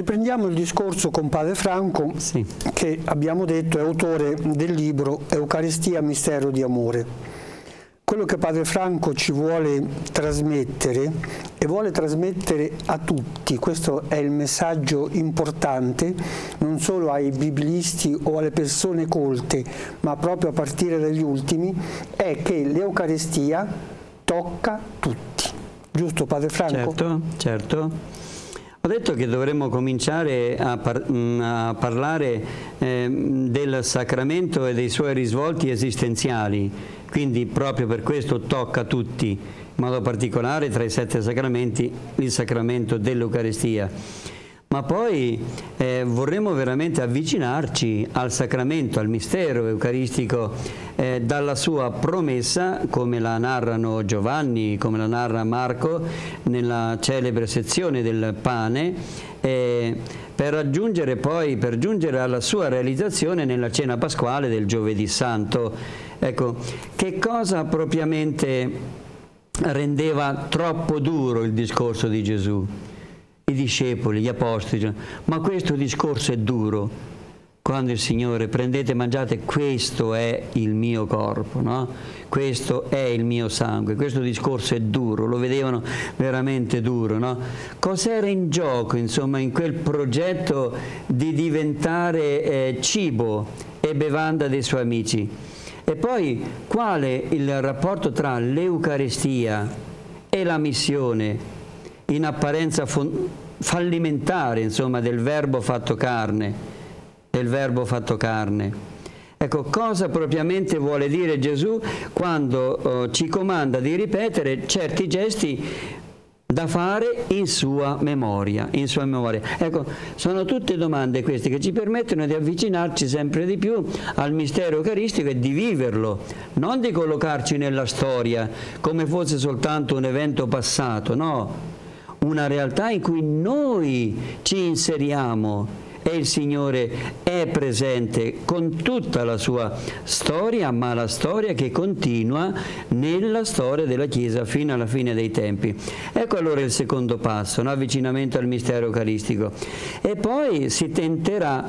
Riprendiamo il discorso con Padre Franco, Sì. che abbiamo detto è autore del libro Eucaristia, mistero di amore. Quello che Padre Franco ci vuole trasmettere e vuole trasmettere a tutti, questo è il messaggio importante, non solo ai biblisti o alle persone colte, ma proprio a partire dagli ultimi, è che l'Eucaristia tocca tutti. Giusto, Padre Franco? Certo, certo. Ho detto che dovremmo cominciare a parlare del sacramento e dei suoi risvolti esistenziali. Quindi proprio per questo tocca a tutti, in modo particolare tra i 7 sacramenti il sacramento dell'Eucaristia. Ma poi vorremmo veramente avvicinarci al sacramento, al mistero eucaristico dalla sua promessa, come la narrano Giovanni, come la narra Marco nella celebre sezione del pane, per giungere alla sua realizzazione nella cena pasquale del Giovedì Santo. Ecco, che cosa propriamente rendeva troppo duro il discorso di Gesù? I discepoli, gli apostoli, ma questo discorso è duro. Quando il Signore, prendete e mangiate, questo è il mio corpo, no? Questo è il mio sangue, questo discorso è duro, lo vedevano veramente duro, no? Cos'era in gioco, insomma, in quel progetto di diventare cibo e bevanda dei suoi amici? E poi quale il rapporto tra l'Eucaristia e la missione in apparenza fallimentare, insomma, del Verbo fatto carne, Ecco, cosa propriamente vuole dire Gesù quando ci comanda di ripetere certi gesti da fare in sua memoria, Ecco, sono tutte domande queste che ci permettono di avvicinarci sempre di più al mistero eucaristico e di viverlo, non di collocarci nella storia come fosse soltanto un evento passato, no, una realtà in cui noi ci inseriamo e il Signore è presente con tutta la sua storia, ma la storia che continua nella storia della Chiesa fino alla fine dei tempi. Ecco allora il secondo passo, un avvicinamento al mistero eucaristico. E poi si tenterà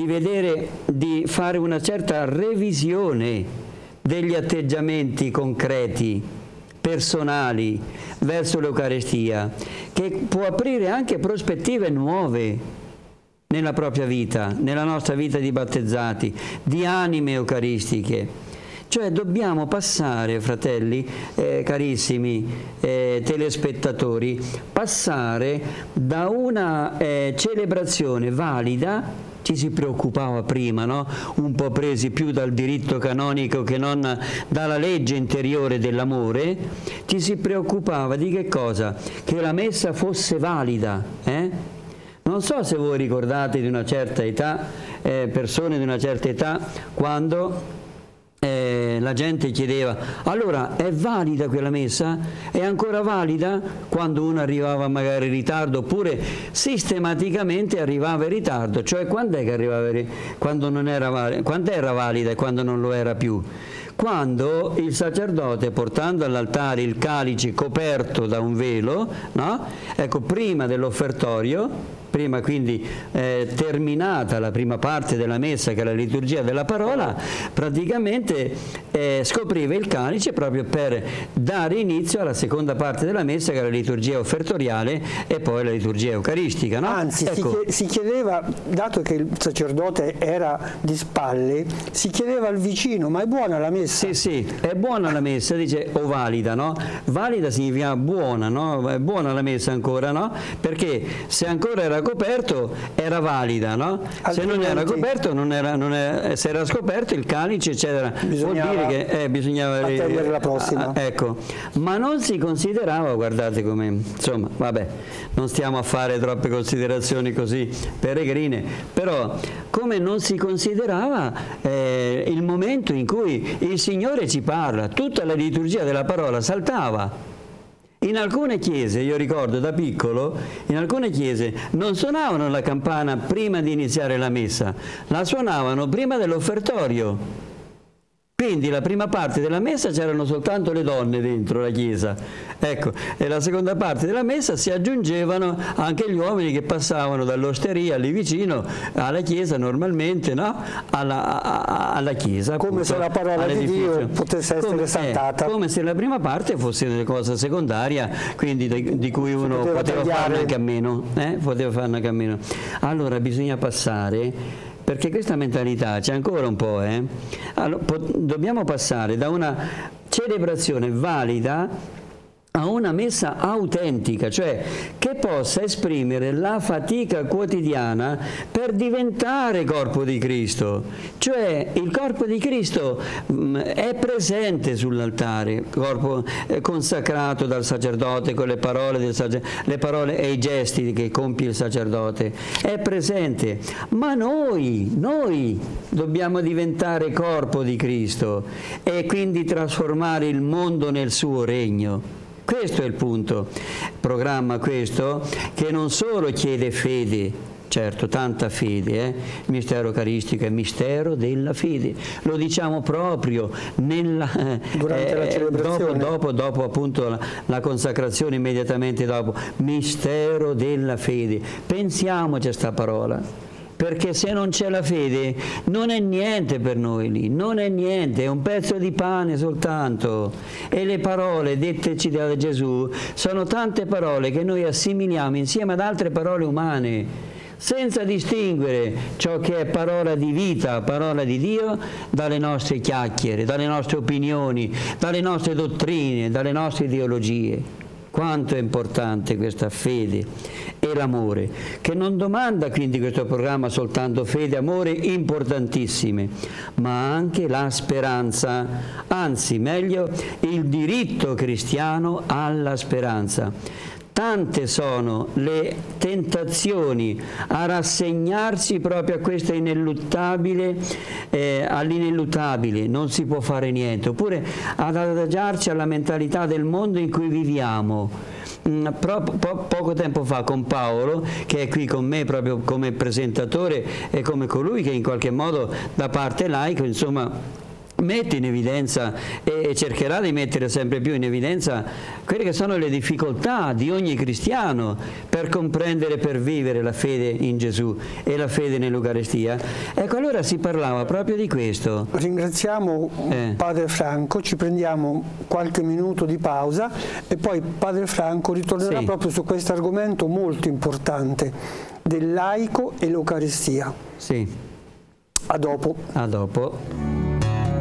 di fare una certa revisione degli atteggiamenti concreti, personali, verso l'Eucaristia, che può aprire anche prospettive nuove nella propria vita, nella nostra vita di battezzati, di anime eucaristiche. Cioè dobbiamo passare, fratelli, carissimi telespettatori, passare da una celebrazione valida. Ci si preoccupava prima, no? Un po' presi più dal diritto canonico che non dalla legge interiore dell'amore, ci si preoccupava di che cosa? Che la messa fosse valida, Non so se voi ricordate di una certa età, persone di una certa età, quando la gente chiedeva: allora è valida quella messa? È ancora valida? Quando uno arrivava magari in ritardo, oppure sistematicamente arrivava in ritardo, cioè quando è che arrivava quando non era valida, quando era valida e quando non lo era più? Quando il sacerdote, portando all'altare il calice coperto da un velo, no? Ecco, prima dell'offertorio, prima quindi terminata la prima parte della messa, che è la liturgia della parola, praticamente scopriva il calice proprio per dare inizio alla seconda parte della messa, che è la liturgia offertoriale e poi la liturgia eucaristica, no? Anzi, ecco, si chiedeva, dato che il sacerdote era di spalle, si chiedeva al vicino: ma è buona la messa? Sì, è buona la messa, dice, o valida, no? Valida significa buona, no? È buona la messa ancora, no? Perché se ancora era coperto era valida, no? Se non era coperto se era scoperto il calice, eccetera, vuol dire che bisognava attendere la prossima. Ecco, ma non si considerava, guardate come, insomma, vabbè, non stiamo a fare troppe considerazioni così peregrine, però come non si considerava il momento in cui il Signore ci parla, tutta la liturgia della parola saltava. In alcune chiese, io ricordo da piccolo, in alcune chiese non suonavano la campana prima di iniziare la messa, la suonavano prima dell'offertorio. Quindi la prima parte della messa c'erano soltanto le donne dentro la chiesa, ecco, e la seconda parte della messa si aggiungevano anche gli uomini che passavano dall'osteria lì vicino alla chiesa normalmente, no? alla chiesa. Come se la parola di Dio potesse essere esaltata. Come se la prima parte fosse una cosa secondaria, quindi di cui uno poteva farne anche a meno. Poteva farne anche a meno. Allora bisogna passare, perché questa mentalità c'è ancora un po', allora, dobbiamo passare da una celebrazione valida a una messa autentica, cioè che possa esprimere la fatica quotidiana per diventare corpo di Cristo. Cioè il corpo di Cristo è presente sull'altare, corpo consacrato dal sacerdote con le parole del le parole e i gesti che compie il sacerdote, è presente, ma noi dobbiamo diventare corpo di Cristo e quindi trasformare il mondo nel suo regno. Questo è il punto. Programma questo che non solo chiede fede, certo, tanta fede, il mistero eucaristico è mistero della fede, lo diciamo proprio durante la celebrazione, dopo appunto la consacrazione, immediatamente dopo, mistero della fede. Pensiamoci a sta parola. Perché se non c'è la fede non è niente per noi lì, non è niente, è un pezzo di pane soltanto. E le parole detteci da Gesù sono tante parole che noi assimiliamo insieme ad altre parole umane, senza distinguere ciò che è parola di vita, parola di Dio, dalle nostre chiacchiere, dalle nostre opinioni, dalle nostre dottrine, dalle nostre ideologie. Quanto è importante questa fede e l'amore, che non domanda quindi questo programma soltanto fede e amore importantissime, ma anche la speranza, anzi meglio il diritto cristiano alla speranza. Tante sono le tentazioni a rassegnarsi proprio a questa ineluttabile, all'ineluttabile, non si può fare niente, oppure ad adagiarci alla mentalità del mondo in cui viviamo. Poco tempo fa con Paolo, che è qui con me proprio come presentatore e come colui che in qualche modo da parte laico, insomma, mette in evidenza e cercherà di mettere sempre più in evidenza quelle che sono le difficoltà di ogni cristiano per comprendere, per vivere la fede in Gesù e la fede nell'Eucaristia. Ecco, allora si parlava proprio di questo. Ringraziamo Padre Franco, ci prendiamo qualche minuto di pausa e poi Padre Franco ritornerà proprio su questo argomento molto importante del laico e l'Eucaristia. Sì. A dopo. A dopo.